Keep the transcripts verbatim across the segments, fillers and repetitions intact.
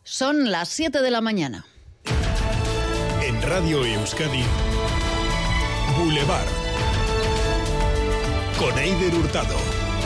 Son las siete de la mañana. En Radio Euskadi, Boulevard, con Eider Hurtado.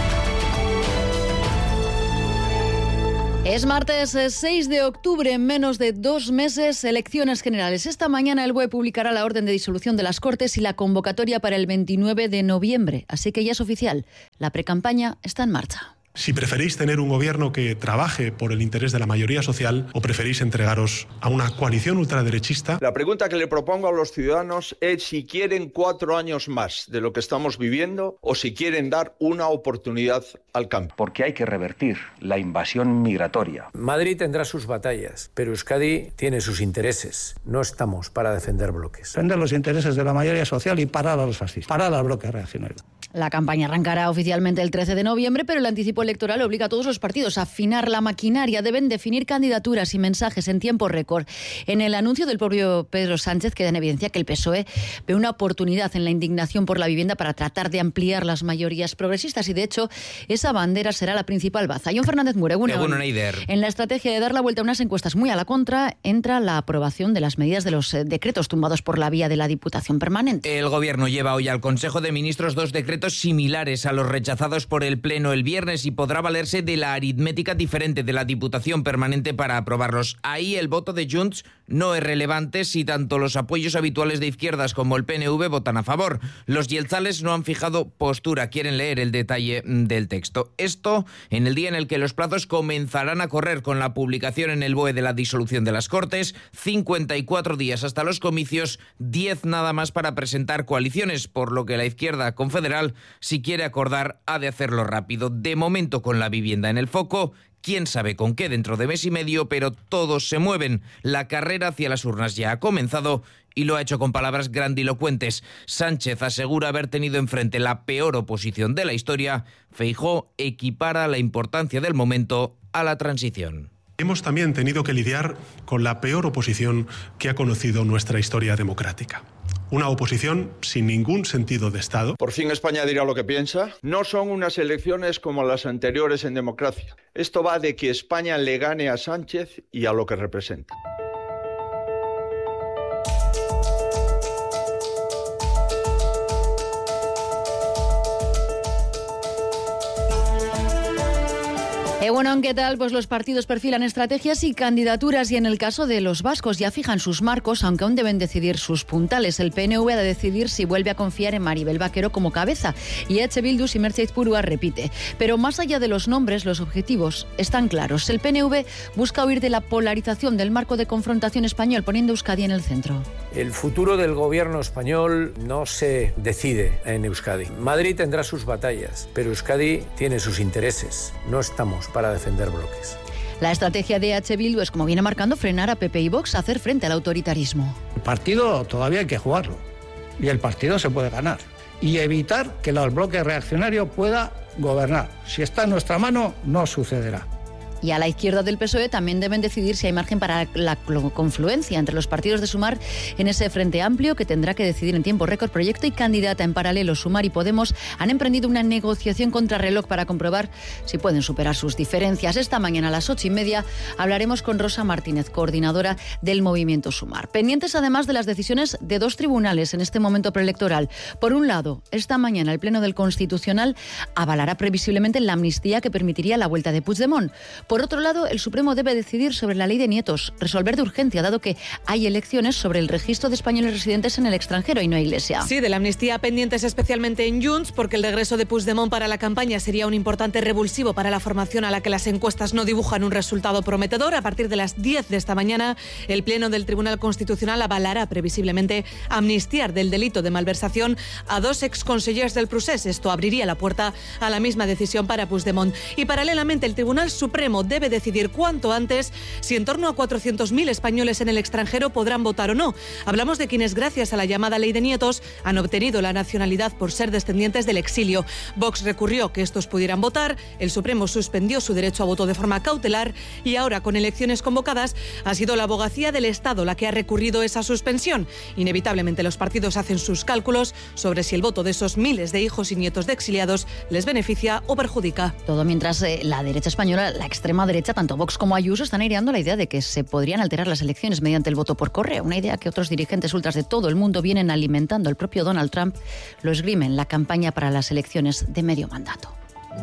Es martes seis de octubre, en menos de dos meses, elecciones generales. Esta mañana el B O E publicará la orden de disolución de las Cortes y la convocatoria para el veintinueve de noviembre. Así que ya es oficial, la precampaña está en marcha. Si preferís tener un gobierno que trabaje por el interés de la mayoría social o preferís entregaros a una coalición ultraderechista. La pregunta que le propongo a los ciudadanos es si quieren cuatro años más de lo que estamos viviendo o si quieren dar una oportunidad al cambio. Porque hay que revertir la invasión migratoria. Madrid tendrá sus batallas, pero Euskadi tiene sus intereses. No estamos para defender bloques. Defender los intereses de la mayoría social y parar a los fascistas, parar al bloque reaccionario. La campaña arrancará oficialmente el trece de noviembre, pero el anticipo electoral obliga a todos los partidos a afinar la maquinaria. Deben definir candidaturas y mensajes en tiempo récord. En el anuncio del propio Pedro Sánchez queda en evidencia que el P S O E ve una oportunidad en la indignación por la vivienda para tratar de ampliar las mayorías progresistas y, de hecho, esa bandera será la principal baza. John Fernández Mure, en la estrategia de dar la vuelta a unas encuestas muy a la contra, entra la aprobación de las medidas de los decretos tumbados por la vía de la Diputación Permanente. El Gobierno lleva hoy al Consejo de Ministros dos decretos similares a los rechazados por el Pleno el viernes y podrá valerse de la aritmética diferente de la Diputación Permanente para aprobarlos. Ahí el voto de Junts no es relevante si tanto los apoyos habituales de izquierdas como el P N V votan a favor. Los yelzales no han fijado postura, quieren leer el detalle del texto. Esto en el día en el que los plazos comenzarán a correr con la publicación en el B O E de la disolución de las Cortes, cincuenta y cuatro días hasta los comicios, diez nada más para presentar coaliciones, por lo que la izquierda confederal, si quiere acordar, ha de hacerlo rápido. De momento con la vivienda en el foco, quién sabe con qué dentro de mes y medio, pero todos se mueven. La carrera hacia las urnas ya ha comenzado y lo ha hecho con palabras grandilocuentes. Sánchez asegura haber tenido enfrente la peor oposición de la historia. Feijóo equipara la importancia del momento a la transición. Hemos también tenido que lidiar con la peor oposición que ha conocido nuestra historia democrática. Una oposición sin ningún sentido de Estado. Por fin España dirá lo que piensa. No son unas elecciones como las anteriores en democracia. Esto va de que España le gane a Sánchez y a lo que representa. Eh, bueno, ¿qué tal? Pues los partidos perfilan estrategias y candidaturas y en el caso de los vascos ya fijan sus marcos, aunque aún deben decidir sus puntales. El P N V ha de decidir si vuelve a confiar en Maribel Vaquero como cabeza y H. Bildu si Mertxe Purua repite. Pero más allá de los nombres, los objetivos están claros. El P N V busca huir de la polarización del marco de confrontación español, poniendo a Euskadi en el centro. El futuro del gobierno español no se decide en Euskadi. Madrid tendrá sus batallas, pero Euskadi tiene sus intereses. No estamos para defender bloques. La estrategia de H. Bildu es, como viene marcando, frenar a P P y Vox, hacer frente al autoritarismo. El partido todavía hay que jugarlo y el partido se puede ganar y evitar que el bloque reaccionario pueda gobernar. Si está en nuestra mano, no sucederá. Y a la izquierda del P S O E también deben decidir si hay margen para la confluencia entre los partidos de Sumar en ese frente amplio que tendrá que decidir en tiempo récord. Proyecto y candidata en paralelo. Sumar y Podemos han emprendido una negociación contrarreloj para comprobar si pueden superar sus diferencias. Esta mañana a las ocho y media hablaremos con Rosa Martínez, coordinadora del movimiento Sumar. Pendientes además de las decisiones de dos tribunales en este momento preelectoral. Por un lado, esta mañana el Pleno del Constitucional avalará previsiblemente la amnistía que permitiría la vuelta de Puigdemont. Por otro lado, el Supremo debe decidir sobre la ley de nietos, resolver de urgencia, dado que hay elecciones sobre el registro de españoles residentes en el extranjero y no Iglesia. Sí, de la amnistía pendientes especialmente en Junts, porque el regreso de Puigdemont para la campaña sería un importante revulsivo para la formación a la que las encuestas no dibujan un resultado prometedor. A partir de las diez de esta mañana, el Pleno del Tribunal Constitucional avalará previsiblemente amnistiar del delito de malversación a dos exconsellers del Procés. Esto abriría la puerta a la misma decisión para Puigdemont. Y paralelamente, el Tribunal Supremo debe decidir cuanto antes si en torno a cuatrocientos mil españoles en el extranjero podrán votar o no. Hablamos de quienes, gracias a la llamada ley de nietos, han obtenido la nacionalidad por ser descendientes del exilio. Vox recurrió que estos pudieran votar, el Supremo suspendió su derecho a voto de forma cautelar y ahora, con elecciones convocadas, ha sido la abogacía del Estado la que ha recurrido esa suspensión. Inevitablemente los partidos hacen sus cálculos sobre si el voto de esos miles de hijos y nietos de exiliados les beneficia o perjudica. Todo mientras eh, la derecha española, la extrema extrema derecha, tanto Vox como Ayuso, están aireando la idea de que se podrían alterar las elecciones mediante el voto por correo. Una idea que otros dirigentes ultras de todo el mundo vienen alimentando. El propio Donald Trump lo esgrime en la campaña para las elecciones de medio mandato.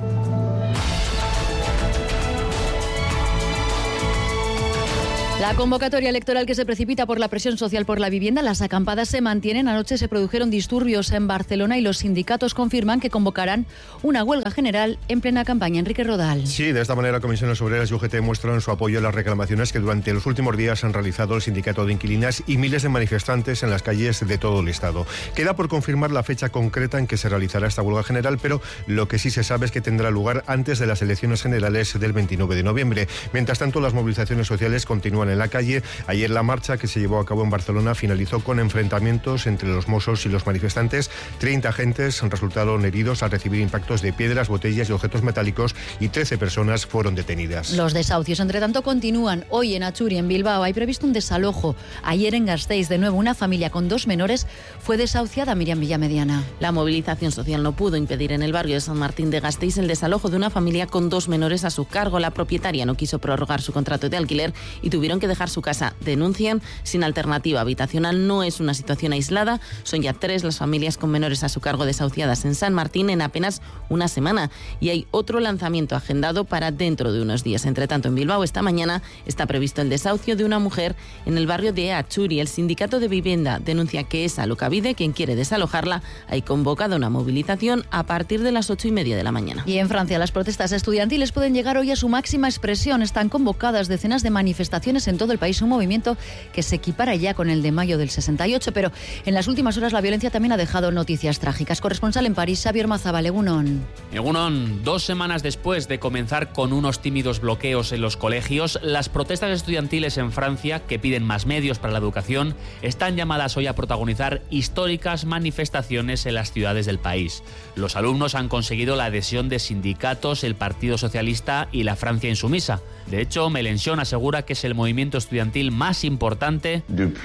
La convocatoria electoral que se precipita por la presión social por la vivienda, las acampadas se mantienen. Anoche se produjeron disturbios en Barcelona y los sindicatos confirman que convocarán una huelga general en plena campaña. Enrique Rodal. Sí, de esta manera Comisiones Obreras y U G T muestran su apoyo a las reclamaciones que durante los últimos días han realizado el sindicato de inquilinas y miles de manifestantes en las calles de todo el Estado. Queda por confirmar la fecha concreta en que se realizará esta huelga general, pero lo que sí se sabe es que tendrá lugar antes de las elecciones generales del veintinueve de noviembre. Mientras tanto, las movilizaciones sociales continúan en la calle. Ayer la marcha que se llevó a cabo en Barcelona finalizó con enfrentamientos entre los Mossos y los manifestantes. treinta agentes resultaron heridos al recibir impactos de piedras, botellas y objetos metálicos y trece personas fueron detenidas. Los desahucios, entre tanto, continúan. Hoy en Achuri, en Bilbao, hay previsto un desalojo. Ayer en Gasteiz, de nuevo, una familia con dos menores fue desahuciada. Miriam Villamediana. La movilización social no pudo impedir en el barrio de San Martín de Gasteiz el desalojo de una familia con dos menores a su cargo. La propietaria no quiso prorrogar su contrato de alquiler y tuvieron que dejar su casa. Denuncian sin alternativa habitacional. No es una situación aislada. Son ya tres las familias con menores a su cargo desahuciadas en San Martín en apenas una semana. Y hay otro lanzamiento agendado para dentro de unos días. Entre tanto, en Bilbao esta mañana está previsto el desahucio de una mujer en el barrio de Achuri. El sindicato de vivienda denuncia que es Alokabide quien quiere desalojarla. Hay convocada una movilización a partir de las ocho y media de la mañana. Y en Francia, las protestas estudiantiles pueden llegar hoy a su máxima expresión. Están convocadas decenas de manifestaciones en todo el país, un movimiento que se equipara ya con el de mayo del sesenta y ocho, pero en las últimas horas la violencia también ha dejado noticias trágicas. Corresponsal en París, Xavier Mazabal. Egunon. Egunon, dos semanas después de comenzar con unos tímidos bloqueos en los colegios, las protestas estudiantiles en Francia, que piden más medios para la educación, están llamadas hoy a protagonizar históricas manifestaciones en las ciudades del país. Los alumnos han conseguido la adhesión de sindicatos, el Partido Socialista y la Francia Insumisa. De hecho, Mélenchon asegura que es el movimiento estudiantil más importante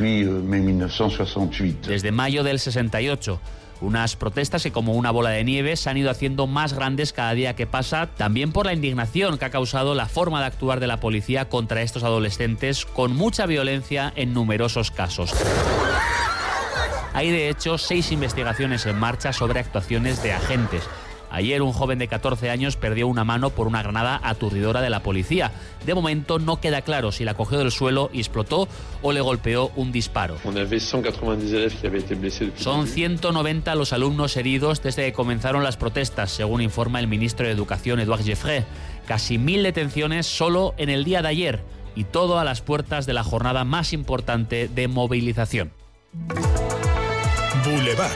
desde mayo del sesenta y ocho. Unas protestas que, como una bola de nieve, se han ido haciendo más grandes cada día que pasa, también por la indignación que ha causado la forma de actuar de la policía contra estos adolescentes, con mucha violencia en numerosos casos. Hay, de hecho, seis investigaciones en marcha sobre actuaciones de agentes. Ayer un joven de catorce años perdió una mano por una granada aturdidora de la policía. De momento no queda claro si la cogió del suelo y explotó o le golpeó un disparo. Son ciento noventa los alumnos heridos desde que comenzaron las protestas, según informa el ministro de Educación, Édouard Geoffrey. Casi mil detenciones solo en el día de ayer, y todo a las puertas de la jornada más importante de movilización. Boulevard.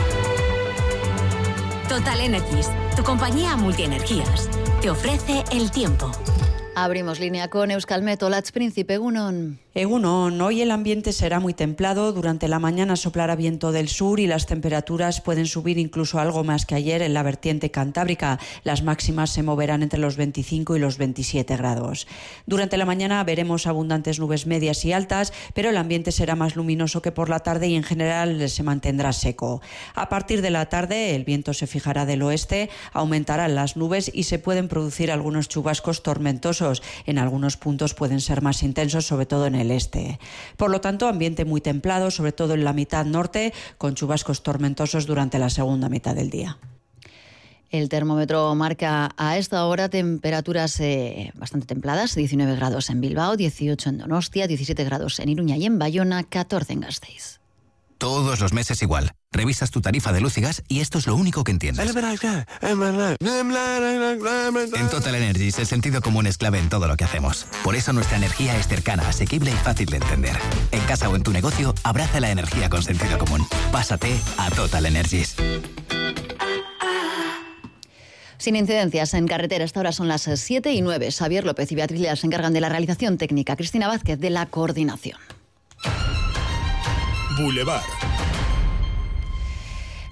Total Energies, tu compañía multienergías, te ofrece el tiempo. Abrimos línea con Euskalmet. Olatz Príncipe, Egunon. Egunon, hoy el ambiente será muy templado. Durante la mañana soplará viento del sur y las temperaturas pueden subir incluso algo más que ayer en la vertiente cantábrica. Las máximas se moverán entre los veinticinco y los veintisiete grados. Durante la mañana veremos abundantes nubes medias y altas, pero el ambiente será más luminoso que por la tarde y en general se mantendrá seco. A partir de la tarde el viento se fijará del oeste, aumentarán las nubes y se pueden producir algunos chubascos tormentosos. En algunos puntos pueden ser más intensos, sobre todo en el este. Por lo tanto, ambiente muy templado, sobre todo en la mitad norte, con chubascos tormentosos durante la segunda mitad del día. El termómetro marca a esta hora temperaturas eh, bastante templadas, diecinueve grados en Bilbao, dieciocho en Donostia, diecisiete grados en Iruña y en Bayona, catorce en Gasteiz. Todos los meses igual. Revisas tu tarifa de luz y gas y esto es lo único que entiendes. En Total Energies el sentido común es clave en todo lo que hacemos. Por eso nuestra energía es cercana, asequible y fácil de entender. En casa o en tu negocio, abraza la energía con sentido común. Pásate a Total Energies. Sin incidencias en carretera, esta hora son las siete y nueve. Xavier López y Beatriz Leal se encargan de la realización técnica, Cristina Vázquez de la coordinación. Boulevard.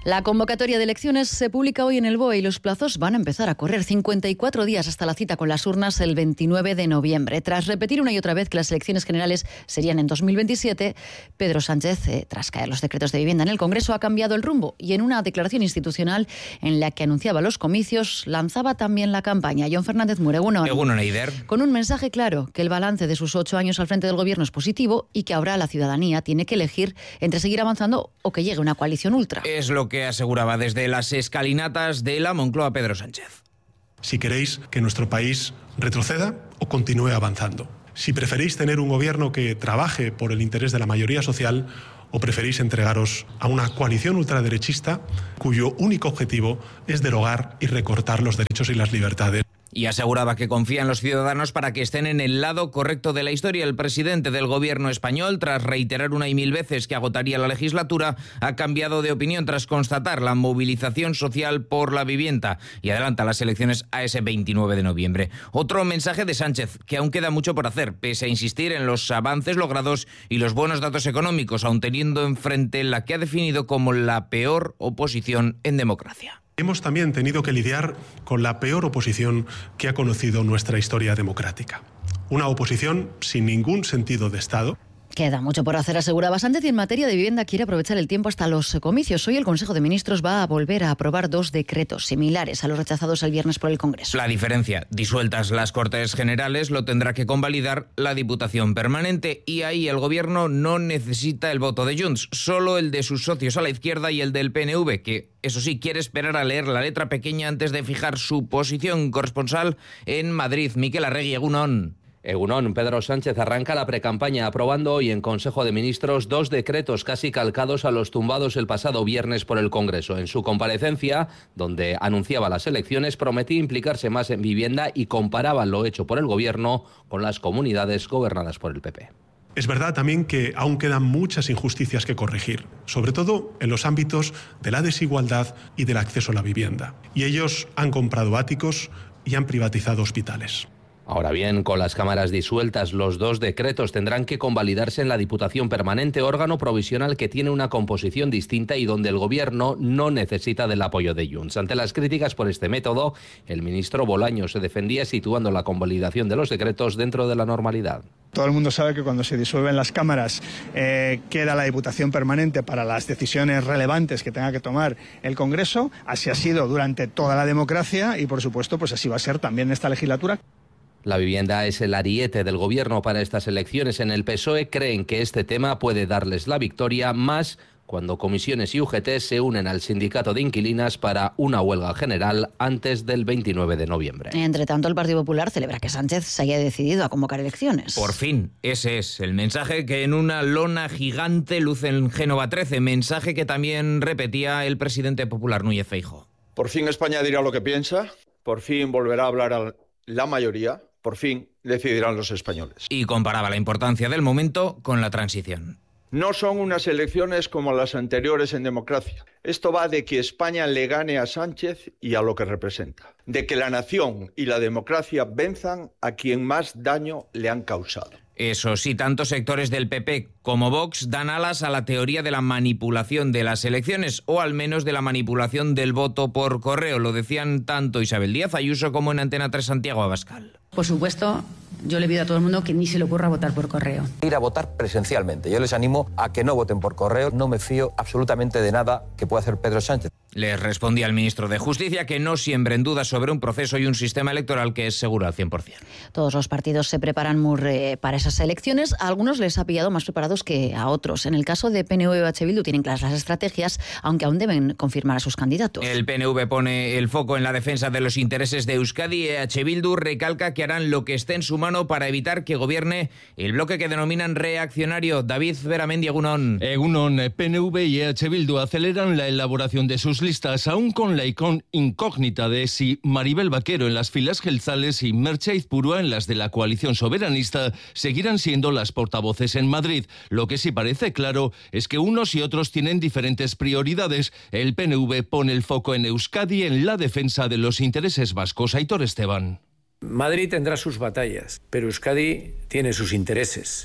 La convocatoria de elecciones se publica hoy en el B O E y los plazos van a empezar a correr. cincuenta y cuatro días hasta la cita con las urnas el veintinueve de noviembre. Tras repetir una y otra vez que las elecciones generales serían en dos mil veintisiete, Pedro Sánchez, eh, tras caer los decretos de vivienda en el Congreso, ha cambiado el rumbo y en una declaración institucional en la que anunciaba los comicios, lanzaba también la campaña. John Fernández Mure, Egunon. Egunon, Eider. Con un mensaje claro, que el balance de sus ocho años al frente del Gobierno es positivo y que ahora la ciudadanía tiene que elegir entre seguir avanzando o que llegue una coalición ultra. Es lo que aseguraba desde las escalinatas de la Moncloa Pedro Sánchez. Si queréis que nuestro país retroceda o continúe avanzando. Si preferís tener un gobierno que trabaje por el interés de la mayoría social o preferís entregaros a una coalición ultraderechista cuyo único objetivo es derogar y recortar los derechos y las libertades. Y aseguraba que confía en los ciudadanos para que estén en el lado correcto de la historia. El presidente del gobierno español, tras reiterar una y mil veces que agotaría la legislatura, ha cambiado de opinión tras constatar la movilización social por la vivienda y adelanta las elecciones a ese veintinueve de noviembre. Otro mensaje de Sánchez, que aún queda mucho por hacer, pese a insistir en los avances logrados y los buenos datos económicos, aun teniendo enfrente la que ha definido como la peor oposición en democracia. Hemos también tenido que lidiar con la peor oposición que ha conocido nuestra historia democrática. Una oposición sin ningún sentido de Estado. Queda mucho por hacer, aseguraba Sánchez, y en materia de vivienda quiere aprovechar el tiempo hasta los comicios. Hoy el Consejo de Ministros va a volver a aprobar dos decretos similares a los rechazados el viernes por el Congreso. La diferencia, disueltas las Cortes Generales, lo tendrá que convalidar la Diputación Permanente y ahí el Gobierno no necesita el voto de Junts, solo el de sus socios a la izquierda y el del P N V, que eso sí quiere esperar a leer la letra pequeña antes de fijar su posición. Corresponsal en Madrid, Miquel Arregui, Egunon. Egunon, Pedro Sánchez arranca la precampaña aprobando hoy en Consejo de Ministros dos decretos casi calcados a los tumbados el pasado viernes por el Congreso. En su comparecencia, donde anunciaba las elecciones, prometía implicarse más en vivienda y comparaba lo hecho por el Gobierno con las comunidades gobernadas por el P P. Es verdad también que aún quedan muchas injusticias que corregir, sobre todo en los ámbitos de la desigualdad y del acceso a la vivienda. Y ellos han comprado áticos y han privatizado hospitales. Ahora bien, con las cámaras disueltas, los dos decretos tendrán que convalidarse en la Diputación Permanente, órgano provisional que tiene una composición distinta y donde el Gobierno no necesita del apoyo de Junts. Ante las críticas por este método, el ministro Bolaños se defendía situando la convalidación de los decretos dentro de la normalidad. Todo el mundo sabe que cuando se disuelven las cámaras eh, queda la Diputación Permanente para las decisiones relevantes que tenga que tomar el Congreso. Así ha sido durante toda la democracia y, por supuesto, pues así va a ser también en esta legislatura. La vivienda es el ariete del Gobierno para estas elecciones. En el P S O E creen que este tema puede darles la victoria, más cuando comisiones y U G T se unen al sindicato de inquilinas para una huelga general antes del veintinueve de noviembre. Entre tanto, el Partido Popular celebra que Sánchez se haya decidido a convocar elecciones. Por fin, ese es el mensaje que en una lona gigante luce en Génova trece, mensaje que también repetía el presidente popular Núñez Feijóo. Por fin España dirá lo que piensa, por fin volverá a hablar a la mayoría. Por fin decidirán los españoles. Y comparaba la importancia del momento con la transición. No son unas elecciones como las anteriores en democracia. Esto va de que España le gane a Sánchez y a lo que representa. De que la nación y la democracia venzan a quien más daño le han causado. Eso sí, tanto sectores del P P como Vox dan alas a la teoría de la manipulación de las elecciones, o al menos de la manipulación del voto por correo. Lo decían tanto Isabel Díaz Ayuso como en Antena tres Santiago Abascal. Por supuesto, yo le pido a todo el mundo que ni se le ocurra votar por correo. Ir a votar presencialmente. Yo les animo a que no voten por correo. No me fío absolutamente de nada que pueda hacer Pedro Sánchez. Les respondía el ministro de Justicia que no siembren dudas sobre un proceso y un sistema electoral que es seguro al cien por cien. Todos los partidos se preparan muy re para esas elecciones. A algunos les ha pillado más preparados que a otros. En el caso de P N V y H Bildu tienen claras las estrategias, aunque aún deben confirmar a sus candidatos. El P N V pone el foco en la defensa de los intereses de Euskadi y H Bildu recalca que harán lo que esté en su mano para evitar que gobierne el bloque que denominan reaccionario. David Beramendi, Egunon. Egunon, P N V y H Bildu aceleran la elaboración de sus listas, aún con la icon incógnita de si Maribel Vaquero en las filas gelzales y Merche Aizpurua en las de la coalición soberanista seguirán siendo las portavoces en Madrid. Lo que sí parece claro es que unos y otros tienen diferentes prioridades. El P N V pone el foco en Euskadi, en la defensa de los intereses vascos. Aitor Esteban. Madrid tendrá sus batallas, pero Euskadi tiene sus intereses.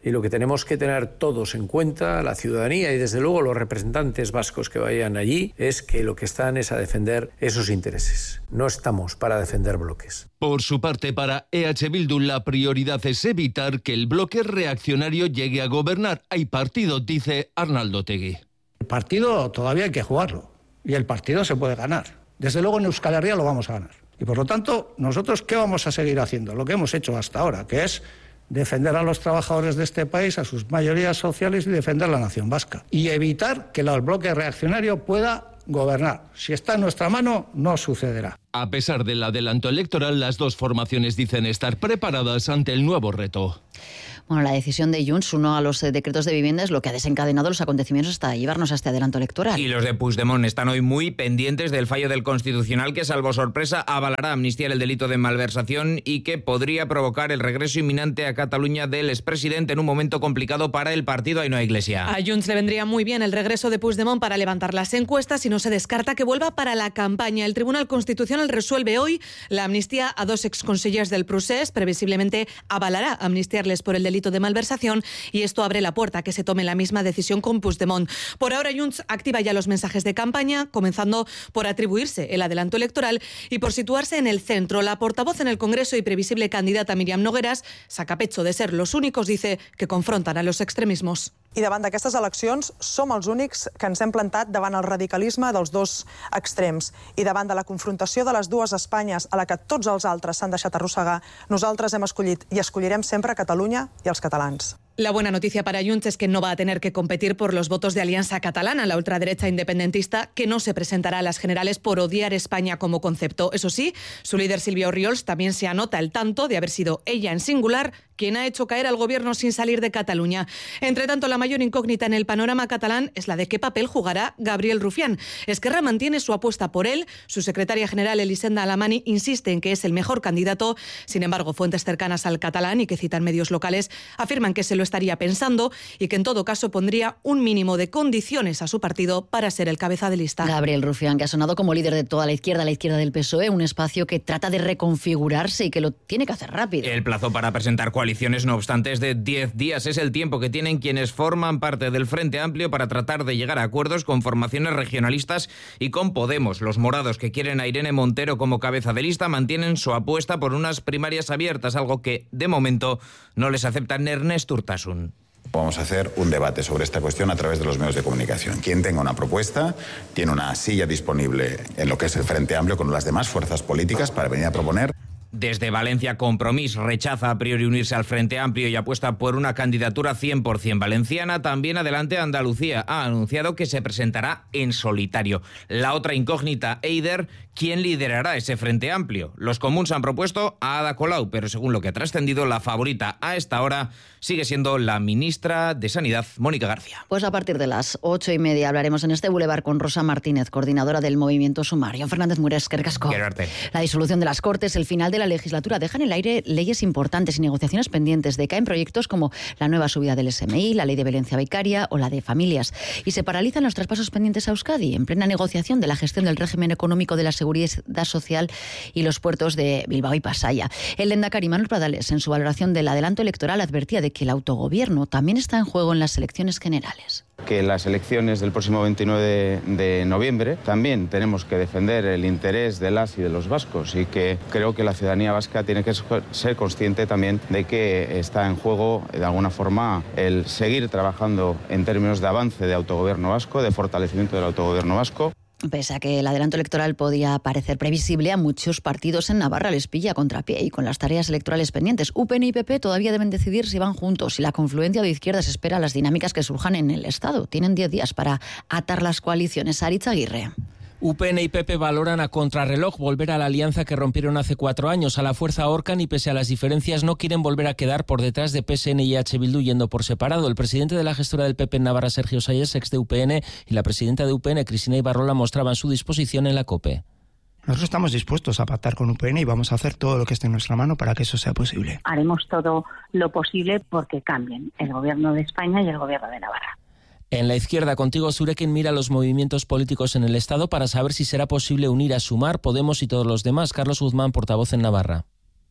Y lo que tenemos que tener todos en cuenta, la ciudadanía y desde luego los representantes vascos que vayan allí, es que lo que están es a defender esos intereses. No estamos para defender bloques. Por su parte, para E H Bildu la prioridad es evitar que el bloque reaccionario llegue a gobernar. Hay partido, dice Arnaldo Otegi. El partido todavía hay que jugarlo y el partido se puede ganar. Desde luego en Euskal Herria lo vamos a ganar. Y por lo tanto, nosotros ¿qué vamos a seguir haciendo? Lo que hemos hecho hasta ahora, que es defender a los trabajadores de este país, a sus mayorías sociales y defender la nación vasca. Y evitar que el bloque reaccionario pueda gobernar. Si está en nuestra mano, no sucederá. A pesar del adelanto electoral, las dos formaciones dicen estar preparadas ante el nuevo reto. Bueno, la decisión de Junts, uno a los decretos de vivienda, es lo que ha desencadenado los acontecimientos hasta llevarnos a este adelanto electoral. Y los de Puigdemont están hoy muy pendientes del fallo del Constitucional que, salvo sorpresa, avalará amnistiar el delito de malversación y que podría provocar el regreso inminente a Cataluña del expresidente en un momento complicado para el partido Ainhoa Iglesia. A Junts le vendría muy bien el regreso de Puigdemont para levantar las encuestas y no se descarta que vuelva para la campaña. El Tribunal Constitucional resuelve hoy la amnistía a dos exconsellers del Procés. Previsiblemente avalará amnistiarles por el delito de malversación y esto abre la puerta a que se tome la misma decisión con Puigdemont. Por ahora, Junts activa ya los mensajes de campaña, comenzando por atribuirse el adelanto electoral y por situarse en el centro. La portavoz en el Congreso y previsible candidata Míriam Nogueras saca pecho de ser los únicos, dice, que confrontan a los extremismos. I davant d'aquestes eleccions som els únics que ens hem plantat davant el radicalisme dels dos extrems. I davant de la confrontació de les dues Espanyes a la que tots els altres s'han deixat arrossegar, nosaltres hem escollit i escollirem sempre Catalunya i els catalans. La buena noticia para Junts es que no va a tener que competir por los votos de Alianza Catalana, la ultraderecha independentista, que no se presentará a las generales por odiar España como concepto. Eso sí, su líder Silvia Orriols también se anota el tanto de haber sido ella en singular quien ha hecho caer al gobierno sin salir de Cataluña. Entre tanto, la mayor incógnita en el panorama catalán es la de qué papel jugará Gabriel Rufián. Esquerra mantiene su apuesta por él. Su secretaria general, Elisenda Alamani, insiste en que es el mejor candidato. Sin embargo, fuentes cercanas al catalán y que citan medios locales afirman que se lo estaría pensando y que en todo caso pondría un mínimo de condiciones a su partido para ser el cabeza de lista. Gabriel Rufián, que ha sonado como líder de toda la izquierda, la izquierda del P S O E, un espacio que trata de reconfigurarse y que lo tiene que hacer rápido. El plazo para presentar coaliciones, no obstante, es de diez días. Es el tiempo que tienen quienes forman parte del Frente Amplio para tratar de llegar a acuerdos con formaciones regionalistas y con Podemos. Los morados, que quieren a Irene Montero como cabeza de lista, mantienen su apuesta por unas primarias abiertas, algo que de momento no les acepta Ernest Urtasun. Vamos a hacer un debate sobre esta cuestión a través de los medios de comunicación. Quien tenga una propuesta tiene una silla disponible en lo que es el Frente Amplio con las demás fuerzas políticas para venir a proponer. Desde Valencia, Compromís rechaza a priori unirse al Frente Amplio y apuesta por una candidatura cien por ciento valenciana. También Adelante Andalucía ha anunciado que se presentará en solitario. La otra incógnita, Eider, ¿quién liderará ese Frente Amplio? Los comuns han propuesto a Ada Colau, pero según lo que ha trascendido, la favorita a esta hora sigue siendo la ministra de Sanidad, Mónica García. Pues a partir de las ocho y media hablaremos en este bulevar con Rosa Martínez, coordinadora del Movimiento Sumario. Fernández Mures, que recasco. La disolución de las Cortes, el final de la legislatura, dejan en el aire leyes importantes y negociaciones pendientes. Decaen proyectos como la nueva subida del S M I, la ley de violencia vicaria o la de familias. Y se paralizan los traspasos pendientes a Euskadi, en plena negociación de la gestión del régimen económico de la seguridad social y los puertos de Bilbao y Pasaia. El lehendakari Manuel Pradales, en su valoración del adelanto electoral, advertía de que el autogobierno también está en juego en las elecciones generales. Que las elecciones del próximo veintinueve de noviembre también tenemos que defender el interés de las y de los vascos y que creo que la ciudadanía vasca tiene que ser consciente también de que está en juego de alguna forma el seguir trabajando en términos de avance de autogobierno vasco, de fortalecimiento del autogobierno vasco. Pese a que el adelanto electoral podía parecer previsible, a muchos partidos en Navarra les pilla a contrapié y con las tareas electorales pendientes. U P N y P P todavía deben decidir si van juntos. Y la confluencia de izquierdas espera las dinámicas que surjan en el Estado. Tienen diez días para atar las coaliciones. Aritz Aguirre. U P N y P P valoran a contrarreloj volver a la alianza que rompieron hace cuatro años. A la fuerza ahorcan y pese a las diferencias no quieren volver a quedar por detrás de P S N y H Bildu yendo por separado. El presidente de la gestora del P P en Navarra, Sergio Sayes, ex de U P N, y la presidenta de U P N, Cristina Ibarrola, mostraban su disposición en la COPE. Nosotros estamos dispuestos a pactar con U P N y vamos a hacer todo lo que esté en nuestra mano para que eso sea posible. Haremos todo lo posible porque cambien el gobierno de España y el gobierno de Navarra. En la izquierda, Contigo Zurekin mira los movimientos políticos en el Estado para saber si será posible unir a Sumar, Podemos y todos los demás. Carlos Guzmán, portavoz en Navarra.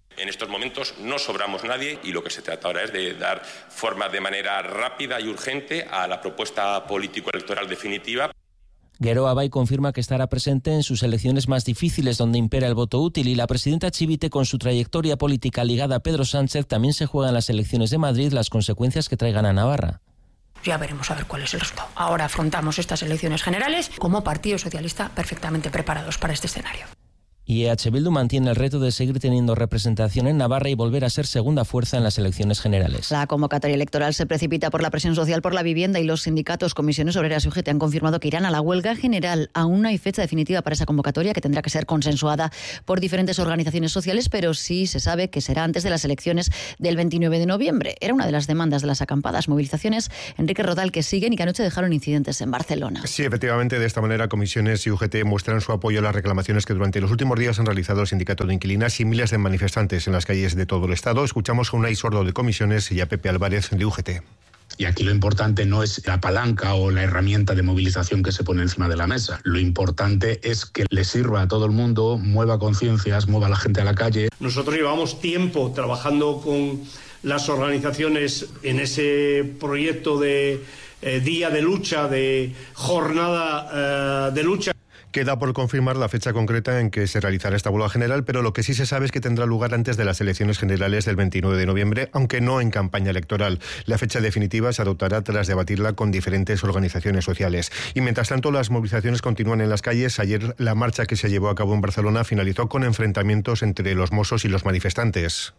En estos momentos no sobramos nadie y lo que se trata ahora es de dar forma de manera rápida y urgente a la propuesta político-electoral definitiva. Geroa Bai confirma que estará presente en sus elecciones más difíciles donde impera el voto útil y la presidenta Chivite, con su trayectoria política ligada a Pedro Sánchez, también se juega en las elecciones de Madrid las consecuencias que traigan a Navarra. Ya veremos a ver cuál es el resultado. Ahora afrontamos estas elecciones generales como Partido Socialista perfectamente preparados para este escenario. Y E H Bildu mantiene el reto de seguir teniendo representación en Navarra y volver a ser segunda fuerza en las elecciones generales. La convocatoria electoral se precipita por la presión social por la vivienda y los sindicatos Comisiones Obreras y U G T han confirmado que irán a la huelga general. Aún no hay fecha definitiva para esa convocatoria, que tendrá que ser consensuada por diferentes organizaciones sociales, pero sí se sabe que será antes de las elecciones del veintinueve de noviembre. Era una de las demandas de las acampadas. Movilizaciones, Enrique Rodal, que siguen y que anoche dejaron incidentes en Barcelona. Sí, efectivamente, de esta manera Comisiones y U G T muestran su apoyo a las reclamaciones que durante los últimos días han realizado el sindicato de inquilinas y miles de manifestantes en las calles de todo el Estado. Escuchamos a Unai Sordo de Comisiones y a Pepe Álvarez de U G T. Y aquí lo importante no es la palanca o la herramienta de movilización que se pone encima de la mesa. Lo importante es que le sirva a todo el mundo, mueva conciencias, mueva a la gente a la calle. Nosotros llevamos tiempo trabajando con las organizaciones en ese proyecto de eh, día de lucha, de jornada eh, de lucha. Queda por confirmar la fecha concreta en que se realizará esta huelga general, pero lo que sí se sabe es que tendrá lugar antes de las elecciones generales del veintinueve de noviembre, aunque no en campaña electoral. La fecha definitiva se adoptará tras debatirla con diferentes organizaciones sociales. Y mientras tanto, las movilizaciones continúan en las calles. Ayer la marcha que se llevó a cabo en Barcelona finalizó con enfrentamientos entre los Mossos y los manifestantes.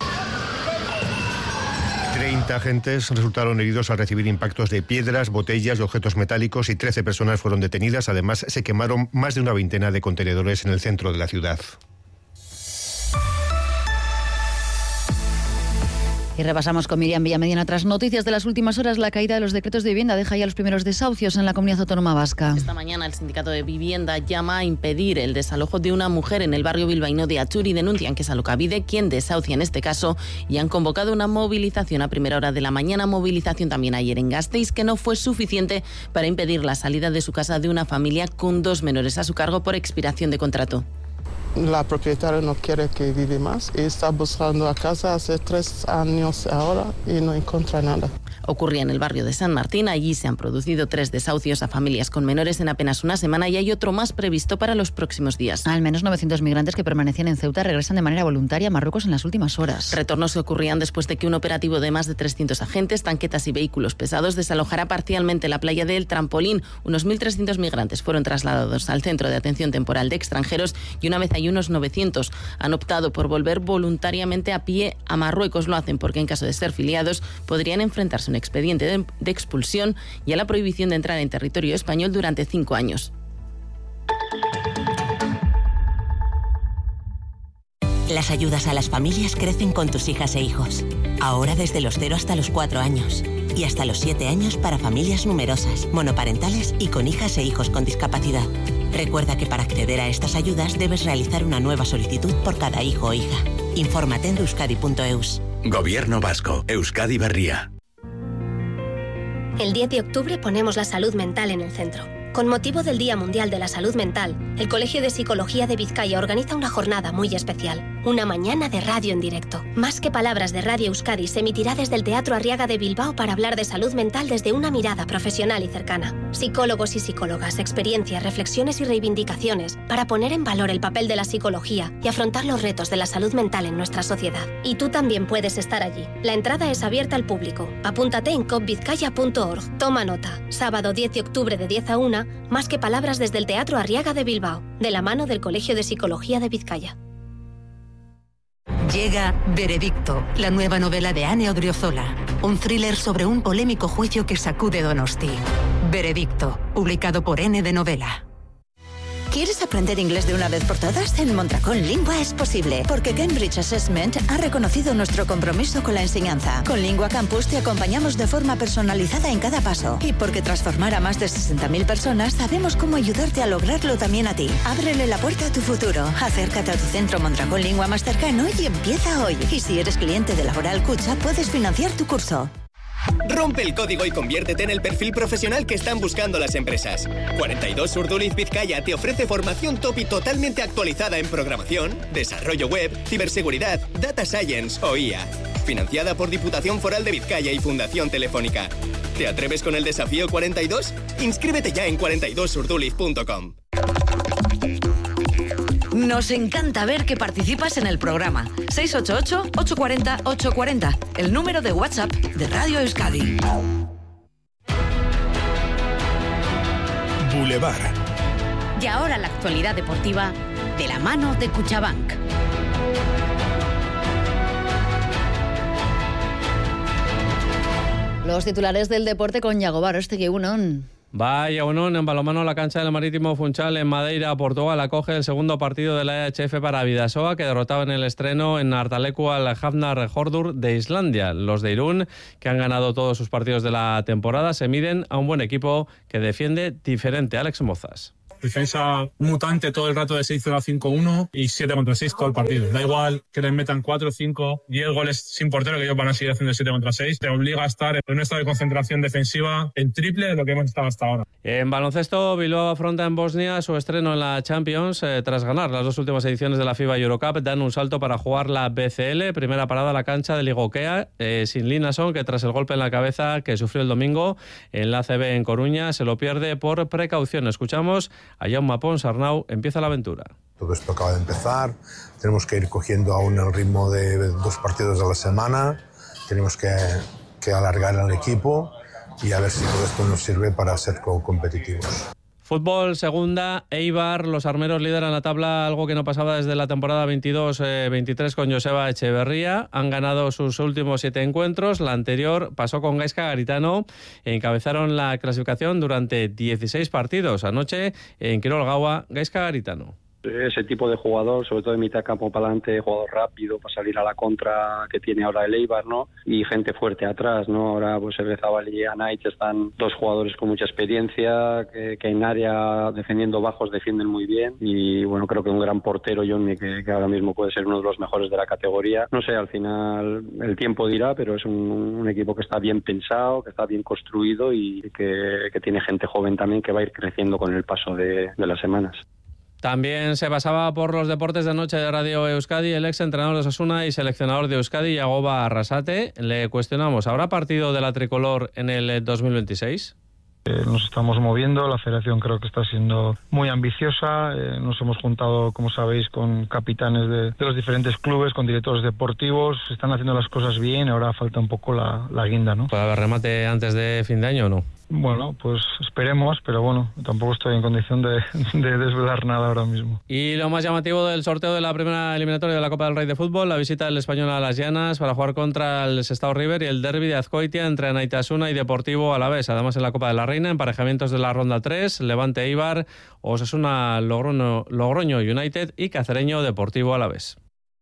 treinta agentes resultaron heridos al recibir impactos de piedras, botellas y objetos metálicos y trece personas fueron detenidas. Además, se quemaron más de una veintena de contenedores en el centro de la ciudad. Y repasamos con Miriam Villamediana otras noticias de las últimas horas. La caída de los decretos de vivienda deja ya los primeros desahucios en la comunidad autónoma vasca. Esta mañana el sindicato de vivienda llama a impedir el desalojo de una mujer en el barrio bilbaíno de Achuri. Denuncian que es Alokabide quien desahucia en este caso y han convocado una movilización a primera hora de la mañana. Movilización también ayer en Gasteiz, que no fue suficiente para impedir la salida de su casa de una familia con dos menores a su cargo por expiración de contrato. La propietaria no quiere que vive más y está buscando a casa hace tres años ahora y no encuentra nada. Ocurría en el barrio de San Martín. Allí se han producido tres desahucios a familias con menores en apenas una semana y hay otro más previsto para los próximos días. Al menos novecientos migrantes que permanecían en Ceuta regresan de manera voluntaria a Marruecos en las últimas horas. Retornos que ocurrían después de que un operativo de más de trescientos agentes, tanquetas y vehículos pesados desalojara parcialmente la playa del Trampolín. Unos mil trescientos migrantes fueron trasladados al Centro de Atención Temporal de Extranjeros y una vez hay unos novecientos han optado por volver voluntariamente a pie a Marruecos. Lo hacen porque en caso de ser filiados podrían enfrentarse a un expediente de, de expulsión y a la prohibición de entrar en territorio español durante cinco años. Las ayudas a las familias crecen con tus hijas e hijos. Ahora desde los cero hasta los cuatro años. Y hasta los siete años para familias numerosas, monoparentales y con hijas e hijos con discapacidad. Recuerda que para acceder a estas ayudas debes realizar una nueva solicitud por cada hijo o hija. Infórmate en euskadi punto eus. Gobierno Vasco, Euskadi Berria. El diez de octubre ponemos la salud mental en el centro. Con motivo del Día Mundial de la Salud Mental, el Colegio de Psicología de Vizcaya organiza una jornada muy especial. Una mañana de radio en directo. Más que palabras de Radio Euskadi se emitirá desde el Teatro Arriaga de Bilbao para hablar de salud mental desde una mirada profesional y cercana. Psicólogos y psicólogas, experiencias, reflexiones y reivindicaciones para poner en valor el papel de la psicología y afrontar los retos de la salud mental en nuestra sociedad. Y tú también puedes estar allí. La entrada es abierta al público. Apúntate en copvizcaya punto org. Toma nota. Sábado diez de octubre de diez a una, más que palabras desde el Teatro Arriaga de Bilbao, de la mano del Colegio de Psicología de Vizcaya. Llega Veredicto, la nueva novela de Ane Odriozola, un thriller sobre un polémico juicio que sacude Donosti. Veredicto, publicado por N de Novela. ¿Quieres aprender inglés de una vez por todas? En Mondragón Lingua es posible, porque Cambridge Assessment ha reconocido nuestro compromiso con la enseñanza. Con Lingua Campus te acompañamos de forma personalizada en cada paso. Y porque transformar a más de sesenta mil personas, sabemos cómo ayudarte a lograrlo también a ti. Ábrele la puerta a tu futuro. Acércate a tu centro Mondragón Lingua más cercano y empieza hoy. Y si eres cliente de Laboral Cucha, puedes financiar tu curso. Rompe el código y conviértete en el perfil profesional que están buscando las empresas. cuarenta y dos Urduliz Vizcaya te ofrece formación top y totalmente actualizada en programación, desarrollo web, ciberseguridad, data science o I A. Financiada por Diputación Foral de Vizcaya y Fundación Telefónica. ¿Te atreves con el desafío cuarenta y dos? Inscríbete ya en cuarenta y dos urduliz punto com. Nos encanta ver que participas en el programa. seis ocho ocho, ocho cuatro cero, ocho cuatro cero, el número de WhatsApp de Radio Euskadi. Boulevard. Y ahora la actualidad deportiva de la mano de Cuchabank. Los titulares del deporte con Yago Barostegui, Unón. Vaya unón, en balonmano la cancha del Marítimo Funchal en Madeira, Portugal, acoge el segundo partido de la E H F para Bidasoa, que derrotaba en el estreno en Artalecu al Hafnar Hordur de Islandia. Los de Irún, que han ganado todos sus partidos de la temporada, se miden a un buen equipo que defiende diferente. Alex Mozas. Defensa mutante todo el rato de seis cero a cinco uno y siete contra seis todo el partido. Da igual que les metan cuatro, cinco, diez goles sin portero, que ellos van a seguir haciendo siete contra seis. Te obliga a estar en un estado de concentración defensiva en triple de lo que hemos estado hasta ahora. En baloncesto, Bilbao afronta en Bosnia su estreno en la Champions. Eh, tras ganar las dos últimas ediciones de la FIBA Eurocup, dan un salto para jugar la B C L. Primera parada a la cancha del Igokea, eh, sin Linason, que tras el golpe en la cabeza que sufrió el domingo en la A C B en Coruña, se lo pierde por precaución. Escuchamos a Jaume Pons Arnau. Empieza la aventura. Todo esto acaba de empezar, tenemos que ir cogiendo aún el ritmo de dos partidos a la semana, tenemos que, que alargar el equipo y a ver si todo esto nos sirve para ser competitivos. Fútbol, segunda, Eibar, los armeros lideran la tabla, algo que no pasaba desde la temporada veintidós veintitrés con Joseba Echeverría. Han ganado sus últimos siete encuentros, la anterior pasó con Gaizka Garitano, encabezaron la clasificación durante dieciséis partidos. Anoche en Quirol Gaua, Gaizka Garitano. Ese tipo de jugador, sobre todo de mitad campo para adelante, jugador rápido para salir a la contra que tiene ahora el Eibar, ¿no? Y gente fuerte atrás, ¿no? Ahora pues Ebrezabal y Anait están dos jugadores con mucha experiencia, que, que en área defendiendo bajos defienden muy bien y bueno, creo que un gran portero, Johnny, que, que ahora mismo puede ser uno de los mejores de la categoría. No sé, al final el tiempo dirá, pero es un, un equipo que está bien pensado, que está bien construido y que, que tiene gente joven también que va a ir creciendo con el paso de, de las semanas. También se pasaba por los deportes de noche de Radio Euskadi el ex entrenador de Osasuna y seleccionador de Euskadi, Yagoba Arrasate. Le cuestionamos, ¿habrá partido de la tricolor en el dos mil veintiséis? Eh, nos estamos moviendo, la federación creo que está siendo muy ambiciosa, eh, nos hemos juntado, como sabéis, con capitanes de, de los diferentes clubes, con directores deportivos, están haciendo las cosas bien, ahora falta un poco la, la guinda, ¿no? ¿Puede haber remate antes de fin de año o no? Bueno, pues esperemos, pero bueno, tampoco estoy en condición de, de desvelar nada ahora mismo. Y lo más llamativo del sorteo de la primera eliminatoria de la Copa del Rey de Fútbol, la visita del Español a Las Llanas para jugar contra el Sestao River y el derbi de Azcoitia entre Anaitasuna y Deportivo Alavés. Además, en la Copa de la Reina, emparejamientos de la ronda tres, Levante Eibar, Osasuna Logroño, Logroño United y Cacereño Deportivo Alavés.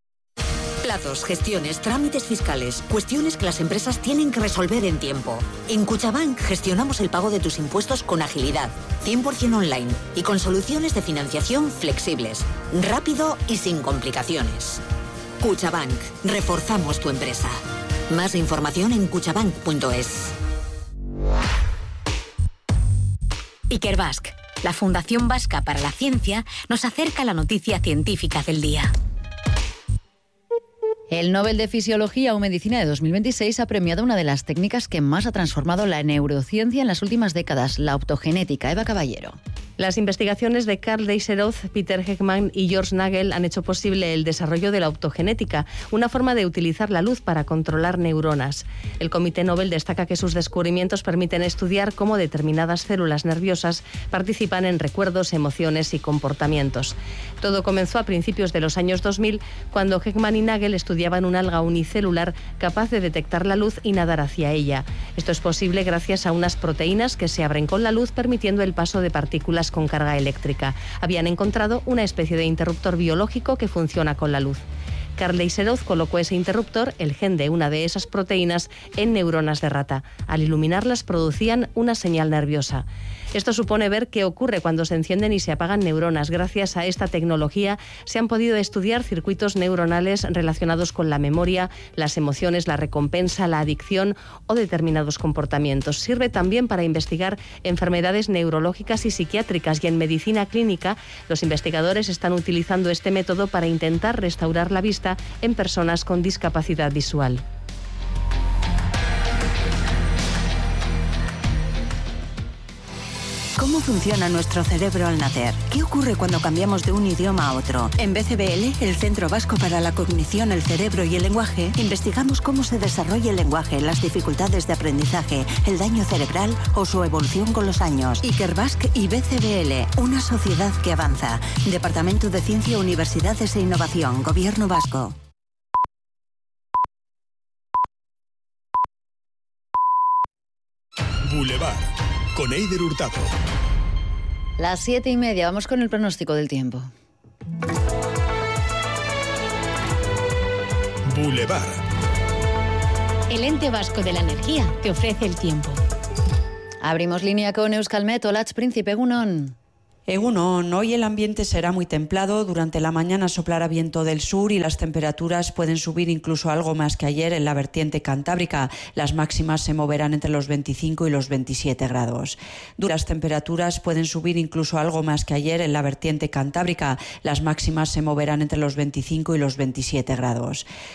Plazos, gestiones, trámites fiscales, cuestiones que las empresas tienen que resolver en tiempo. En Cuchabank gestionamos el pago de tus impuestos con agilidad, cien por ciento online y con soluciones de financiación flexibles, rápido y sin complicaciones. Cuchabank, reforzamos tu empresa. Más información en cuchabank punto es. Ikerbasque, la Fundación Vasca para la Ciencia, nos acerca la noticia científica del día. El Nobel de Fisiología o Medicina de dos mil veintiséis ha premiado una de las técnicas que más ha transformado la neurociencia en las últimas décadas, la optogenética. Eva Caballero. Las investigaciones de Karl Deisseroth, Peter Heckmann y George Nagel han hecho posible el desarrollo de la optogenética, una forma de utilizar la luz para controlar neuronas. El Comité Nobel destaca que sus descubrimientos permiten estudiar cómo determinadas células nerviosas participan en recuerdos, emociones y comportamientos. Todo comenzó a principios de los años dos mil, cuando Heckmann y Nagel estudiaban un alga unicelular capaz de detectar la luz y nadar hacia ella. Esto es posible gracias a unas proteínas que se abren con la luz, permitiendo el paso de partículas con carga eléctrica. Habían encontrado una especie de interruptor biológico que funciona con la luz. Karl Deisseroth colocó ese interruptor, el gen de una de esas proteínas, en neuronas de rata. Al iluminarlas producían una señal nerviosa. Esto supone ver qué ocurre cuando se encienden y se apagan neuronas. Gracias a esta tecnología se han podido estudiar circuitos neuronales relacionados con la memoria, las emociones, la recompensa, la adicción o determinados comportamientos. Sirve también para investigar enfermedades neurológicas y psiquiátricas, y en medicina clínica los investigadores están utilizando este método para intentar restaurar la vista en personas con discapacidad visual. ¿Cómo funciona nuestro cerebro al nacer? ¿Qué ocurre cuando cambiamos de un idioma a otro? En B C B L, el Centro Vasco para la Cognición, el Cerebro y el Lenguaje, investigamos cómo se desarrolla el lenguaje, las dificultades de aprendizaje, el daño cerebral o su evolución con los años. Ikerbasque y B C B L, una sociedad que avanza. Departamento de Ciencia, Universidades e Innovación, Gobierno Vasco. Boulevard, con Eider Hurtado. Las siete y media, vamos con el pronóstico del tiempo. Boulevard. El ente vasco de la energía te ofrece el tiempo. Abrimos línea con Euskalmet. Olatz Príncipe, Egunon. Egunon, hoy el ambiente será muy templado, durante la mañana soplará viento del sur y las temperaturas pueden subir incluso algo más que ayer en la vertiente cantábrica. Las máximas se moverán entre los veinticinco y los veintisiete grados. Las temperaturas pueden subir incluso algo más que ayer en la vertiente cantábrica. Las máximas se moverán entre los veinticinco y los veintisiete grados.